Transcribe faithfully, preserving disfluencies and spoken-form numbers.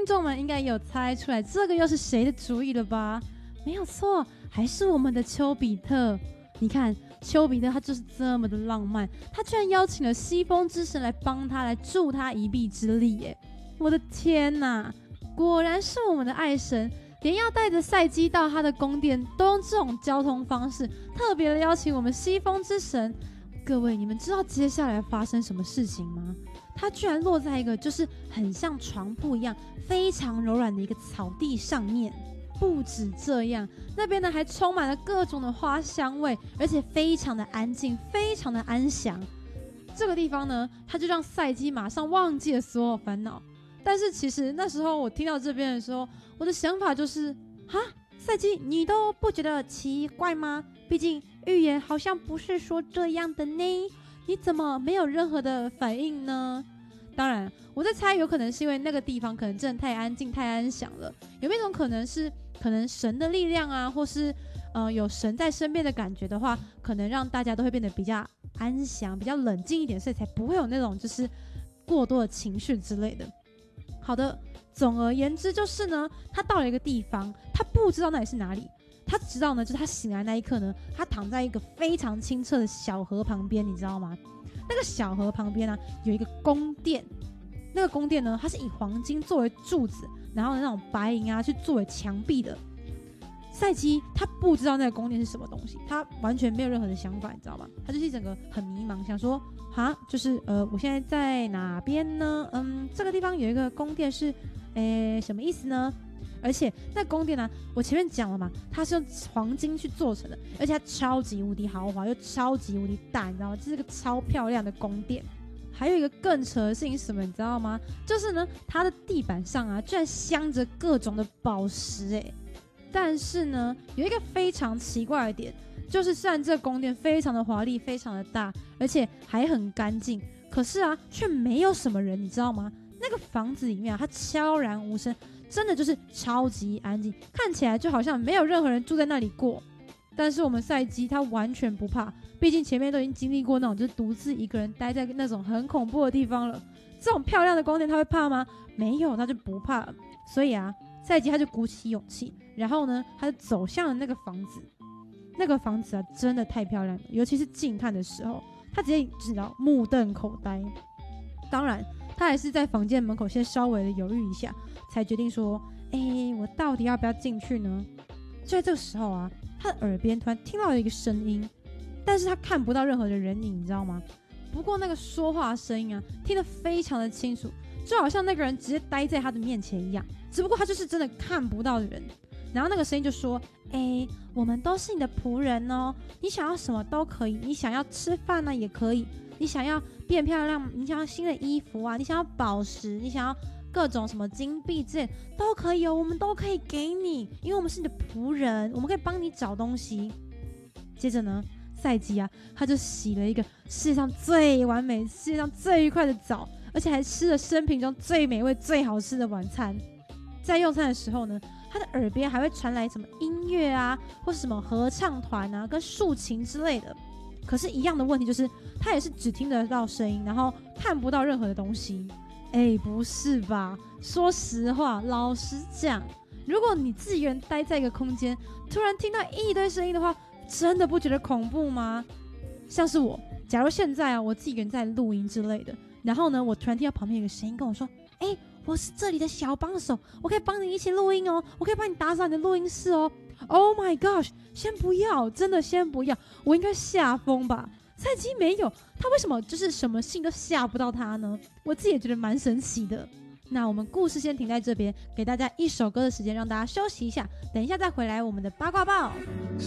听众们应该也有猜出来，这个又是谁的主意了吧？没有错，还是我们的丘比特。你看，丘比特他就是这么的浪漫，他居然邀请了西风之神来帮他，来助他一臂之力耶！我的天哪，果然是我们的爱神，连要带着赛姬到他的宫殿都用这种交通方式，特别的邀请我们西风之神。各位，你们知道接下来发生什么事情吗？它居然落在一个就是很像床铺一样非常柔软的一个草地上面。不止这样，那边呢还充满了各种的花香味，而且非常的安静，非常的安详。这个地方呢，它就让赛姬马上忘记了所有烦恼。但是其实那时候我听到这边的时候，我的想法就是哈，赛姬，你都不觉得奇怪吗？毕竟预言好像不是说这样的呢，你怎么没有任何的反应呢？当然，我在猜，有可能是因为那个地方可能真的太安静、太安详了。有没有一种可能是，可能神的力量啊，或是呃有神在身边的感觉的话，可能让大家都会变得比较安详、比较冷静一点，所以才不会有那种就是过多的情绪之类的。好的，总而言之就是呢，他到了一个地方，他不知道那里是哪里。他知道呢，就是他醒来那一刻呢，他躺在一个非常清澈的小河旁边，你知道吗？那个小河旁边呢、啊，有一个宫殿，那个宫殿呢，它是以黄金作为柱子，然后那种白银啊去作为墙壁的。赛姬他不知道那个宫殿是什么东西，他完全没有任何的想法，你知道吗？他就是一整个很迷茫，想说哈，就是呃，我现在在哪边呢？嗯，这个地方有一个宫殿是，诶，什么意思呢？而且那宫殿呢、啊，我前面讲了嘛，它是用黄金去做成的，而且它超级无敌豪华，又超级无敌大，你知道吗？这是个超漂亮的宫殿。还有一个更扯的事情是什么，你知道吗？就是呢，它的地板上啊，居然镶着各种的宝石哎。但是呢，有一个非常奇怪的点，就是虽然这个宫殿非常的华丽，非常的大，而且还很干净，可是啊，却没有什么人，你知道吗？那个房子里面啊，它悄然无声。真的就是超级安静，看起来就好像没有任何人住在那里过。但是我们赛姬他完全不怕，毕竟前面都已经经历过那种就是独自一个人待在那种很恐怖的地方了。这种漂亮的宫殿他会怕吗？没有，他就不怕了。所以啊，赛姬他就鼓起勇气，然后呢，他就走向了那个房子。那个房子啊，真的太漂亮了，尤其是近看的时候，他直接知道目瞪口呆。当然，他还是在房间门口先稍微的犹豫一下，才决定说：“哎、欸，我到底要不要进去呢？”就在这个时候啊，他的耳边突然听到了一个声音，但是他看不到任何的人影，你知道吗？不过那个说话的声音啊，听得非常的清楚，就好像那个人直接待在他的面前一样，只不过他就是真的看不到的人。然后那个声音就说：“哎、欸，我们都是你的仆人哦，你想要什么都可以，你想要吃饭呢、啊、也可以。”你想要变漂亮，你想要新的衣服啊，你想要宝石，你想要各种什么金币之类都可以哦，我们都可以给你，因为我们是你的仆人，我们可以帮你找东西。接着呢，赛姬啊，他就洗了一个世界上最完美、世界上最愉快的澡，而且还吃了生平中最美味、最好吃的晚餐。在用餐的时候呢，他的耳边还会传来什么音乐啊，或是什么合唱团啊，跟竖琴之类的。可是，一样的问题就是，他也是只听得到声音，然后看不到任何的东西。哎，不是吧？说实话，老实讲，如果你自己一个人待在一个空间，突然听到一堆声音的话，真的不觉得恐怖吗？像是我，假如现在啊，我自己一个人在录音之类的，然后呢，我突然听到旁边有个声音跟我说：“哎，我是这里的小帮手，我可以帮你一起录音哦，我可以帮你打扫你的录音室哦。” Oh my gosh！ 先不要，真的先不要，我应该吓疯吧？赛姬没有，他为什么就是什么信都吓不到他呢？我自己也觉得蛮神奇的。那我们故事先停在这边，给大家一首歌的时间，让大家休息一下，等一下再回来我们的八卦报。